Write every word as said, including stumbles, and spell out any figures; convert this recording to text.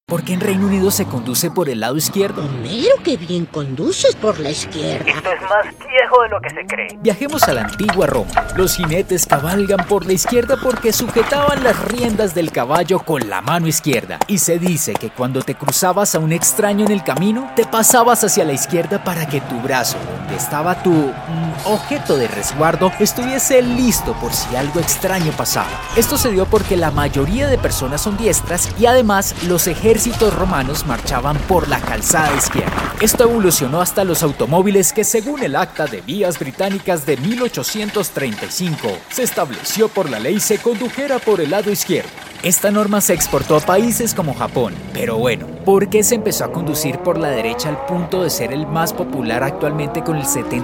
¿Por qué en Reino Unido se conduce por el lado izquierdo? Homero, qué bien conduces por la izquierda. Esto es más viejo de lo que se cree. Viajemos a la antigua Roma. Los jinetes cabalgan por la izquierda porque sujetaban las riendas del caballo con la mano izquierda. Y se dice que cuando te cruzabas a un extraño en el camino, te pasabas hacia la izquierda para que tu brazo, donde estaba tu mm, objeto de resguardo, estuviese listo por si algo extraño pasaba. Esto se dio porque la mayoría de personas son diestras y además los ejércitos ejércitos romanos marchaban por la calzada izquierda. Esto evolucionó hasta los automóviles que, según el Acta de Vías Británicas de mil ochocientos treinta y cinco, se estableció por la ley se condujera por el lado izquierdo. Esta norma se exportó a países como Japón, pero bueno, ¿por qué se empezó a conducir por la derecha al punto de ser el más popular actualmente con el setenta por ciento